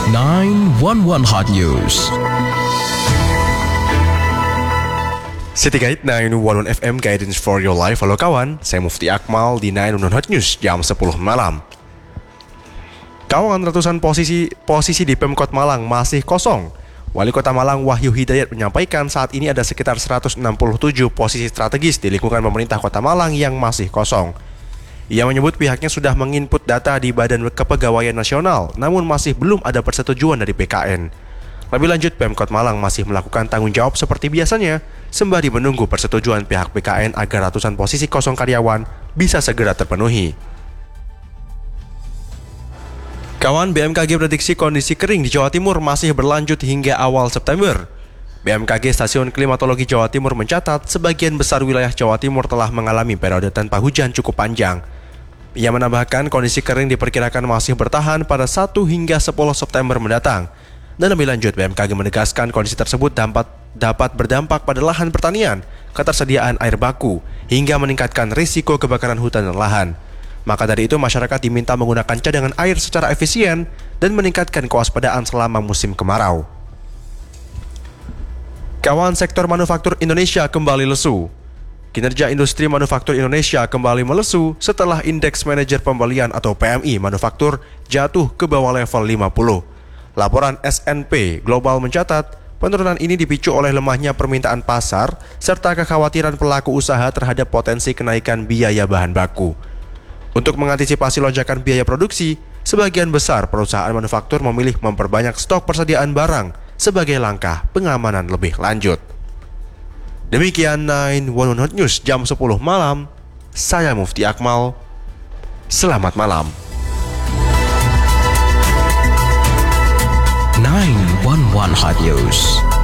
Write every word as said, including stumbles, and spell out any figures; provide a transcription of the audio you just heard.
sembilan satu satu Hot News. City Guide sembilan satu satu F M Guidance for Your Life. Halo kawan, saya Mufti Akmal di sembilan satu satu Hot News jam sepuluh malam. Kawan, ratusan posisi posisi di Pemkot Malang masih kosong. Wali Kota Malang Wahyu Hidayat menyampaikan saat ini ada sekitar seratus enam puluh tujuh posisi strategis di lingkungan pemerintah Kota Malang yang masih kosong. Ia menyebut pihaknya sudah menginput data di Badan Kepegawaian Nasional, namun masih belum ada persetujuan dari B K N. Lebih lanjut, Pemkot Malang masih melakukan tanggung jawab seperti biasanya, sembari menunggu persetujuan pihak B K N agar ratusan posisi kosong karyawan bisa segera terpenuhi. Kawan, B M K G prediksi kondisi kering di Jawa Timur masih berlanjut hingga awal September. B M K G Stasiun Klimatologi Jawa Timur mencatat sebagian besar wilayah Jawa Timur telah mengalami periode tanpa hujan cukup panjang. Ia menambahkan kondisi kering diperkirakan masih bertahan pada satu hingga sepuluh September mendatang. Dan lebih lanjut, B M K G menegaskan kondisi tersebut dapat, dapat berdampak pada lahan pertanian, ketersediaan air baku, hingga meningkatkan risiko kebakaran hutan dan lahan. Maka dari itu, masyarakat diminta menggunakan cadangan air secara efisien dan meningkatkan kewaspadaan selama musim kemarau. Kawan, sektor manufaktur Indonesia kembali lesu. Kinerja industri manufaktur Indonesia kembali melesu setelah indeks manajer pembelian atau P M I manufaktur jatuh ke bawah level lima puluh. Laporan S and P Global mencatat penurunan ini dipicu oleh lemahnya permintaan pasar serta kekhawatiran pelaku usaha terhadap potensi kenaikan biaya bahan baku. Untuk mengantisipasi lonjakan biaya produksi, sebagian besar perusahaan manufaktur memilih memperbanyak stok persediaan barang sebagai langkah pengamanan lebih lanjut. Demikian sembilan satu satu Hot News jam sepuluh malam. Saya Mufti Akmal. Selamat malam. sembilan satu satu Hot News.